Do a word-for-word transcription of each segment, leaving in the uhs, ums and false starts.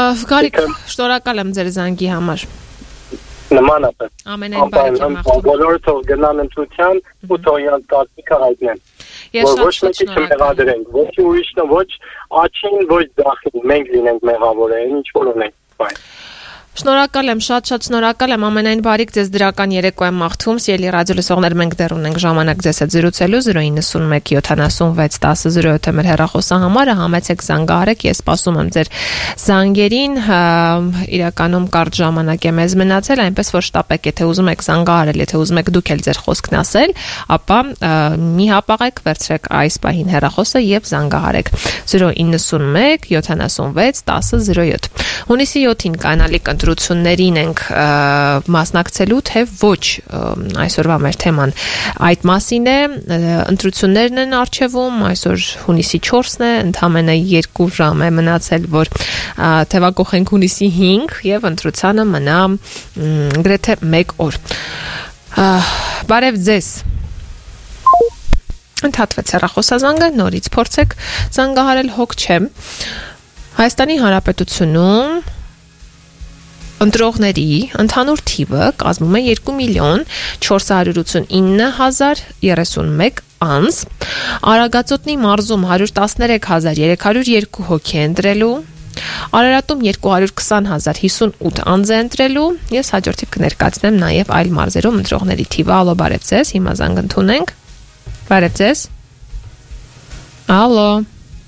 Գարիկ, շնորհակալ եմ ձեր զանգի համար։ Նմանապես։ Ամենայն բարիքեմ աղթում։ Բոլորը թող գնան ընտրության ու թող իրանց կարծիքը հայտնեն։ Ես Ոչ մեկի չմեղադրենք, ոչ ուրիշն, ոչ աչին, ոչ ձախին, մենք լինենք մեղավորը, ինչ որ ունենք, բան։ Շնորհակալ եմ, շատ-շատ շնորհակալ եմ, ամենայն բարիք ձեզ դրական երեկո եմ մաղթում, սիրելի ռադիո լսողներ, մենք դեռ ունենք ժամանակ ձեզ հետ զրուցելու զրո ինը մեկ յոթանասունվեց տասը զրո յոթ մեր հեռախոսահամարը, համեցեք զանգահարեք, ես սպասում եմ ձեր զանգերին, իրականում կարճ ժամանակ է մեզ մնացել, այնպես որ շտապեք, եթե ուզում եք զանգահարել, եթե ուզում եք դուք էլ ձեր խոսքն ասել, ապա մի հապաղեք, վերցրեք այս պահին հեռախոսը եւ զանգահարեք զրո ինը մեկ յոթանասունվեց տասը զրո յոթ։ Հունիսի յոթին կանալիք ընտրություններին ենք մասնակցելու, թե ոչ, այսօրվա մեր թեման այդ մասին է, ընտրություններն են առջևում, այսօր հունիսի չորսն է, ընդամենը երկու ժամ է մնացել, որ թևակողենք հունիսի հինգ եւ ընտրությանը մնա գրեթե մեկ օր։ Բարև ձեզ։ Ընդհատվեց հեռախոսազանգը, նորից փորձեք զանգահարել, հոգ չեմ։ Հայաստանի Հանրապետությունում ընտրողների ընդհանուր թիվը կազմում է երկու միլիոն չորս հարյուր ութսունինը հազար երեսունմեկ անձ, Արագածոտնի մարզում հարյուր տասներեք հազար երեք հարյուր երկու հոգի է ընտրելու, Արարատում երկու հարյուր քսան հազար հիսունութ անձ է ընտրելու, ես հաջորդիվ կներկայացնեմ նաև այլ մարզերում ընտրողների թիվը, ալո, բարև ձեզ, հիմա զանգ ընդունենք, բարև ձեզ, ալո,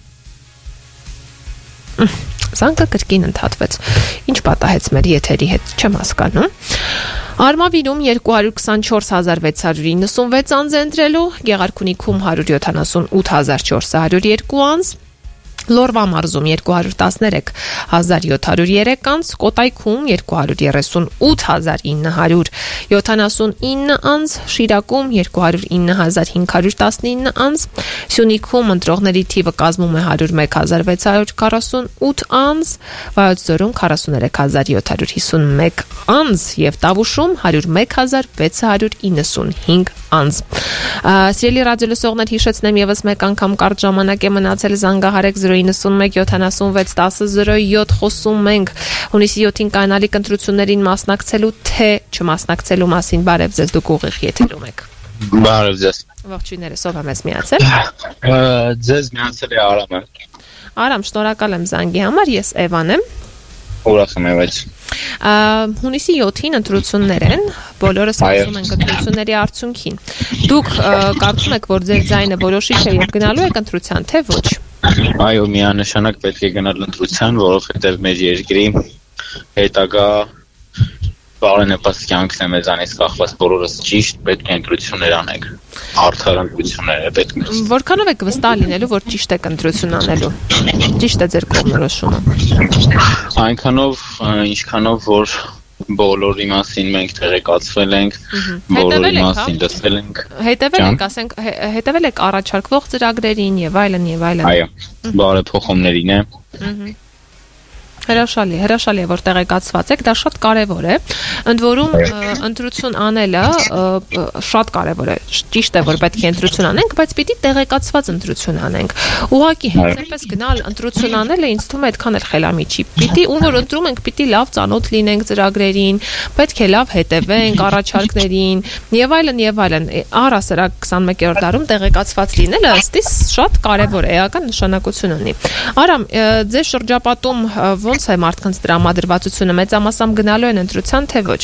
Զանգը կրկին ընդհատվեց, ինչ պատահեց մեր եթերի հետ, չեմ հասկանում։ Արմավիրում երկու հարյուր քսանչորս հազար վեց հարյուր իննսունվեց անձ է ընտրելու, Գեղարքունիքում հարյուր յոթանասունութ հազար չորս հարյուր երկու անձ, Լորվա մարզում երկու հարյուր տասներեք հազար յոթ հարյուր երեք անձ, Կոտայքում երկու հարյուր երեսունութ հազար ինը հարյուր յոթանասունինը անձ, Շիրակում երկու հարյուր ինը հազար հինգ հարյուր տասնինը անձ, Սյունիքում ընտրողների թիվը կազմում է հարյուր մեկ հազար վեց հարյուր քառասունութ անձ, Վայոց ձորում քառասուներեք հազար յոթ հարյուր հիսունմեկ անձ եւ Տավուշում հարյուր մեկ հազար վեց հարյուր իննսունհինգ անձ։ Սիրելի ռադիո լսողներ, հիշեցնեմ եւս մեկ անգամ կարճ ժամանակ է մնացել, զանգահարեք զրո ինը մեկ յոթանասունվեց տասը զրո յոթ, խոսում ենք հունիսի յոթին կանալիք ընտրություններին մասնակցելու թե չմասնակցելու մասին, բարև ձեզ, դուք ուղիղ եթերում եք։ Բարև ձեզ։ Ողջույններս, ով եմ ես միացել։ Ձեզ միացել է Արամը։ Արամ, շնորհակալ եմ զանգի համար, ես Էվան եմ։ Ուրախ եմ Էվայից։ Հունիսի յոթին ընտրություններ են, բոլորս ասում ենք ընտրությունների արդյունքին։ Դուք կարծում եք, որ ձեր ձայնը որոշիչ է եւ գնալու եք ընտրության, թե ոչ։ Այո, միանշանակ պետք է գնալ ընտրության, որովհետեւ մեր երկրի հետագա բարենպաստ կյանքն է մեզանից կախված, բոլորս ճիշտ պետք է ընտրություններ անենք, արդար ընտրություններ է պետք է։ Որքանով եք վստահ լինելու, որ ճիշտ եք ընտրություն անելու։ Ճիշտ է ձեր կողմնորոշումը։ Այնքանով, ինչքանով որ բոլորի մասին մենք տեղեկացվել ենք, բոլորի մասին լսել ենք։ Հետևել եք, ասենք, հետևել եք առաջարկվող ծրագրերին եւ այլն եւ այլն։ Այո, բարեփոխումներին է։ Հրաշալի, հրաշալի է, որ տեղեկացված եք, դա շատ կարևոր է, ընդ որում ընտրություն անելը շատ կարևոր է, ճիշտ է, որ պետք է ընտրություն անենք, բայց պիտի տեղեկացված ընտրություն անենք, ուղղակի հենց այնպես գնալ ընտրություն անելը ինձ թվում է այդքան էլ խելամիտ չի, պիտի ում որ ընտրում ենք, պիտի լավ ծանոթ լինենք ծրագրերին, պետք է լավ հետևենք առաջարկներին եւ այլն եւ այլն, առհասարակ քսանմեկերորդ դարում տեղեկացված լինելը ըստ իս շատ կարևոր է, էական նշանակություն ունի։ Արամ, ձեր շրջապատում ոնց է մարդկանց տրամադրվածությունը, մեծամասամբ գնալու են ընտրության, թե ոչ։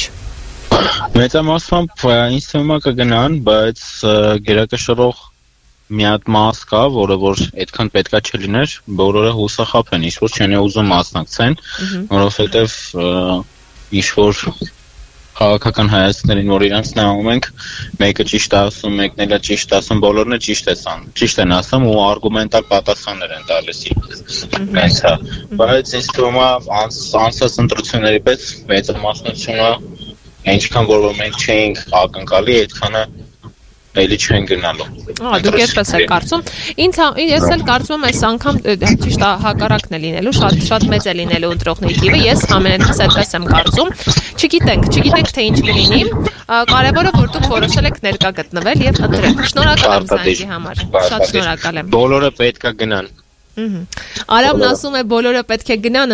Մեծամասամբ ինձ թվում է կգնան, բայց գերակշռող մի հատ մաս կա, որը որ այդքան պետքա չլիներ, բոլորը հուսախաբ են, ինչ որ չեն ուզում մասնակցեն, որովհետև ինչ որ քաղաքական հայացքներին, որ իրանց նայում ենք, մեկը ճիշտ է ասում, մեկն էլ է ճիշտ ասում, բոլորն է ճիշտ են, ճիշտ են ասում ու արգումենտալ պատասխաններ են տալիս իրենց, բայց ինձ թվում է անցած ընտրությունների պես մեծամասնությունը ինչքան որ մենք չէինք ակնկալի, այդքանը էլի չեն գնալու։ Ահա, դուք այդպես եք կարծում։ Ինձ ես էլ կարծում եմ այս անգամ ճիշտ է հակառակն է լինելու, շատ շատ մեծ է լինելու ընտրողների թիվը, ես ամենևս այդպես եմ կարծում։ Չգիտենք, չգիտենք թե ինչ կլինի։ Կարևորը որ դուք որոշել եք ներկա գտնվել եւ ընտրել։ Շնորհակալ եմ զանգի համար։ Շատ շնորհակալ եմ։ Բոլորը պետք է գնան։ Արամն ասում է բոլորը պետք է գնան